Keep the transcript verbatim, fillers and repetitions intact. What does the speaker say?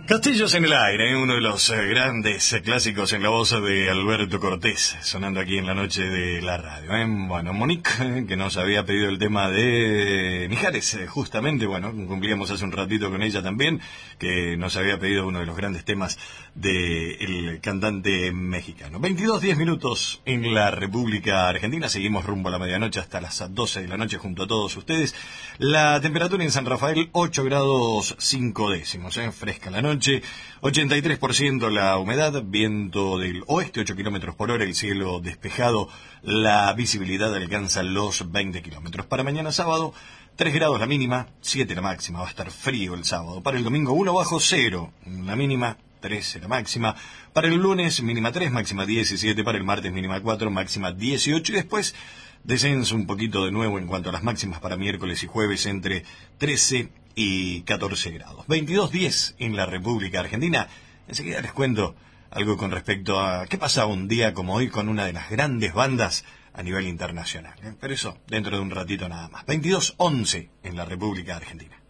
Castillos en el aire, uno de los eh, grandes eh, clásicos en la voz de Alberto Cortés, sonando aquí en la noche de la radio. ¿eh? Bueno, Monique, eh, que nos había pedido el tema de Mijares, eh, justamente, bueno, cumplíamos hace un ratito con ella también, que nos había pedido uno de los grandes temas del cantante mexicano. veintidós, diez minutos en la República Argentina, seguimos rumbo a la medianoche hasta las doce de la noche junto a todos ustedes. La temperatura en San Rafael, ocho grados cinco décimos, ¿eh? Fresca la noche, ochenta y tres por ciento la humedad, viento del oeste, ocho kilómetros por hora, el cielo despejado, la visibilidad alcanza los veinte kilómetros. Para mañana sábado, tres grados la mínima, siete la máxima, va a estar frío el sábado. Para el domingo, uno bajo cero la mínima, trece la máxima. Para el lunes, mínima tres, máxima diecisiete. Para el martes, mínima cuatro, máxima dieciocho. Y después, descenso un poquito de nuevo en cuanto a las máximas para miércoles y jueves entre trece y catorce grados. veintidós diez en la República Argentina. Enseguida les cuento algo con respecto a qué pasa un día como hoy con una de las grandes bandas a nivel internacional. ¿eh? Pero eso dentro de un ratito nada más. veintidós once en la República Argentina.